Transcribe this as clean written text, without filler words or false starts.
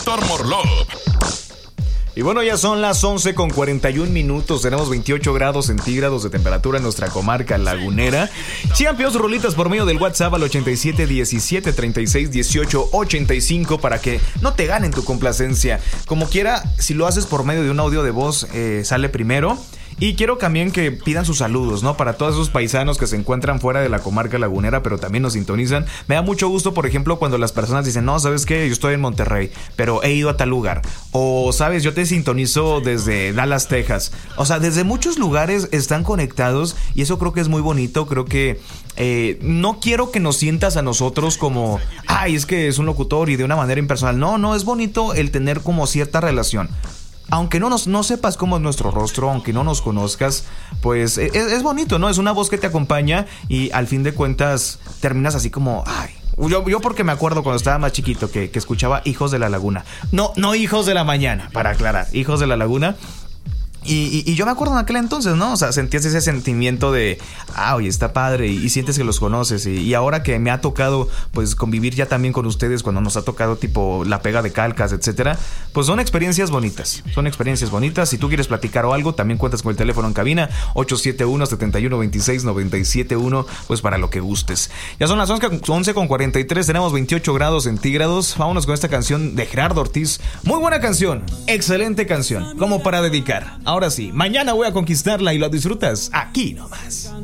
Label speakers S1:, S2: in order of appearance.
S1: Dr. Morlov.
S2: Y bueno, ya son las 11:41. Tenemos 28 grados centígrados de temperatura en nuestra comarca lagunera. Sigan pidiendo sus rolitas por medio del WhatsApp al 87 17 36 18 85 para que no te ganen tu complacencia. Como quiera, si lo haces por medio de un audio de voz, sale primero. Y quiero también que pidan sus saludos, ¿no? Para todos esos paisanos que se encuentran fuera de la comarca lagunera, pero también nos sintonizan. Me da mucho gusto, por ejemplo, cuando las personas dicen, no, ¿sabes qué? Yo estoy en Monterrey, pero he ido a tal lugar. O, ¿sabes? Yo te sintonizo desde Dallas, Texas. O sea, desde muchos lugares están conectados y eso creo que es muy bonito. Creo que no quiero que nos sientas a nosotros como, ay, es que es un locutor y de una manera impersonal. No, es bonito el tener como cierta relación. Aunque no sepas cómo es nuestro rostro, aunque no nos conozcas, pues es bonito, ¿no? Es una voz que te acompaña y al fin de cuentas terminas así como, ay. Yo porque me acuerdo cuando estaba más chiquito que escuchaba Hijos de la Laguna. No Hijos de la Mañana, para aclarar, Hijos de la Laguna. Y yo me acuerdo en aquel entonces, ¿no? O sea, sentías ese sentimiento de, oye, está padre, y sientes que los conoces. Y ahora que me ha tocado, pues, convivir ya también con ustedes, cuando nos ha tocado, tipo, la pega de calcas, etcétera, pues son experiencias bonitas. Son experiencias bonitas. Si tú quieres platicar o algo, también cuentas con el teléfono en cabina, 871-7126-971, pues, para lo que gustes. Ya son las 11:43, tenemos 28 grados centígrados. Vámonos con esta canción de Gerardo Ortiz. Muy buena canción, excelente canción, como para dedicar. Ahora sí, mañana voy a conquistarla y lo disfrutas aquí nomás.